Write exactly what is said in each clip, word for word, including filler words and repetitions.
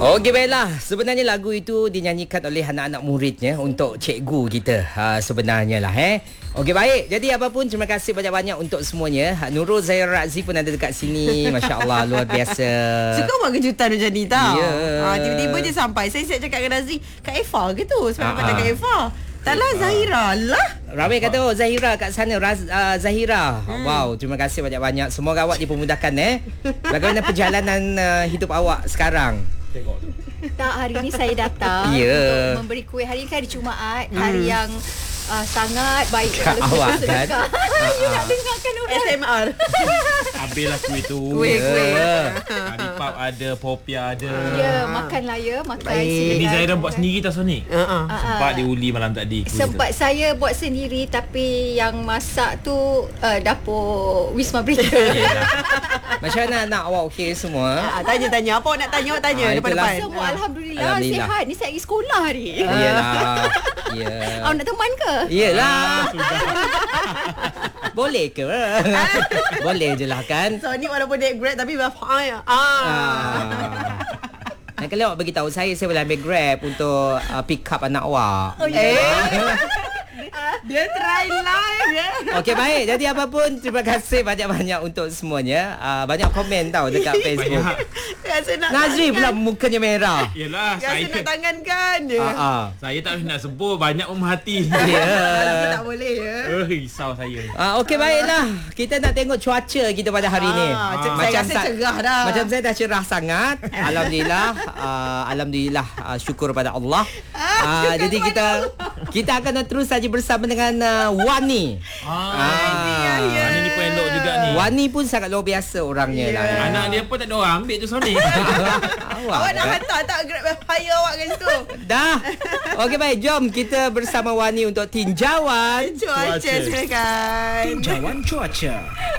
Okey, baiklah. Sebenarnya lagu itu dinyanyikan oleh anak-anak muridnya untuk cikgu kita. Ha, sebenarnya lah eh. Okey, baik. Jadi apapun, terima kasih banyak-banyak untuk semuanya. Nurul Zahir Razi pun ada dekat sini. Masya Allah, luar biasa. Suka buat kejutan macam ni tau. Yeah. Ha, tiba-tiba je sampai. Saya siap cakap dengan Razi, Kak Eva ke tu? Sebab Ha-ha. macam Kak Eva. Taklah Zahira lah. Ramai kata, oh Zahira kat sana. Raz, uh, Zahira. Hmm. Wow, terima kasih banyak-banyak. Semoga awak dipermudahkan eh. Bagaimana perjalanan uh, hidup awak sekarang? Tak, hari ni saya datang yeah. untuk memberi kuih. Hari ni kan hari Jumaat, hmm. hari yang uh, sangat baik Kak awak kan. You nak dengarkan orang S M R. Habislah kuih tu. Kuih-kuih. Yeah. Karipap ada, popia ada. Ya, makanlah ya, makan. Baik. Ini Zahira buat sendiri tak Sonic? Uh-uh. Sempat diuli malam tadi. kuih Sempat tu. saya buat sendiri, tapi yang masak tu uh, dapur Wisma Berita. Macam mana anak awak okey semua? Ha, tanya-tanya. Apa awak nak tanya? Awak tanya Ah, depan-depan. Semua Alhamdulillah, Alhamdulillah. sihat. Ni saya pergi sekolah hari. Iyalah. Ya. Awak nak teman ke? Iyalah. Ah, Boleh ke? Boleh je lah kan? So ni walaupun naik Grab tapi berfaham. Ah. Ah. Dan kalau awak beritahu saya, saya boleh ambil Grab untuk uh, pick up anak awak. Oh, ya. Eh. Dia try live ya. Okey, baik. Jadi apapun, terima kasih banyak-banyak untuk semuanya. Uh, banyak komen tau dekat Facebook. Rasa nak Nazri pula mukanya merah. Yelah, Rasa saya nak tangankan je. Ah, ah. saya tak nak sebut, banyak pemerhati. Ya. Rasa tak boleh ya. Eh, risau saya. Ah, okey, baiklah. Kita nak tengok cuaca kita pada hari ni. Ah, Ah. saya rasa sa- cerah dah. Macam saya dah cerah sangat. Alhamdulillah. Uh, Alhamdulillah. Uh, syukur pada Allah. Uh, jadi kita kita akan terus saja bersama dengan uh, Wani. Ah, ya. Ani ni pun elok juga ni. Wani pun sangat luar biasa orangnya Ya. lah. eh. Anak dia pun tak ada orang ambil tu Sonic. Awak, Awak nak eh? hantar tak Grab hire awak kat situ? Dah. Okey, baik. Jom kita bersama Wani untuk tinjauan. Cuaca silakan. Tinjauan cuaca.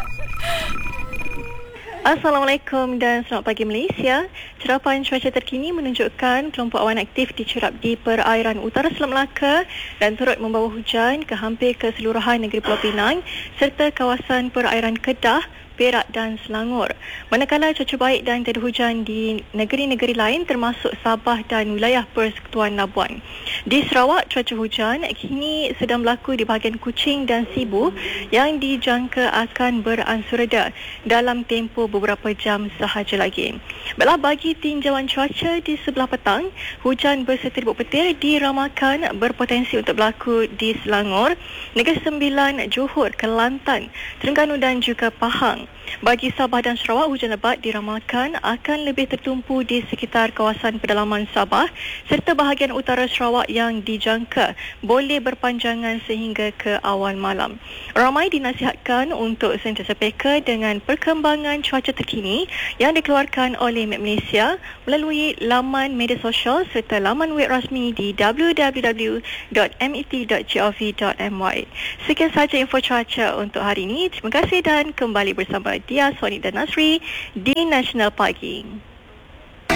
Assalamualaikum dan selamat pagi Malaysia. Cerapan cuaca terkini menunjukkan kelompok awan aktif dicerap di perairan utara Selat Melaka dan turut membawa hujan ke hampir keseluruhan negeri Pulau Pinang serta kawasan perairan Kedah, Perak dan Selangor. Manakala cuaca baik dan tiada hujan di negeri-negeri lain termasuk Sabah dan wilayah Persekutuan Labuan. Di Sarawak, cuaca hujan kini sedang berlaku di bahagian Kuching dan Sibu yang dijangka akan beransur reda dalam tempoh beberapa jam sahaja lagi. Baiklah, bagi tinjauan cuaca di sebelah petang, hujan berseterbuk petir diramalkan berpotensi untuk berlaku di Selangor, Negeri Sembilan, Johor, Kelantan, Terengganu dan juga Pahang. Bagi Sabah dan Sarawak, hujan lebat diramalkan akan lebih tertumpu di sekitar kawasan pedalaman Sabah serta bahagian utara Sarawak yang dijangka boleh berpanjangan sehingga ke awal malam. Ramai dinasihatkan untuk sentiasa peka dengan perkembangan cuaca terkini yang dikeluarkan oleh Met Malaysia melalui laman media sosial serta laman web rasmi di w w w dot met dot gov dot my. Sekian sahaja info cuaca untuk hari ini. Terima kasih dan kembali bersama Dia, Sonic dan Nasri di Nasional Pagi.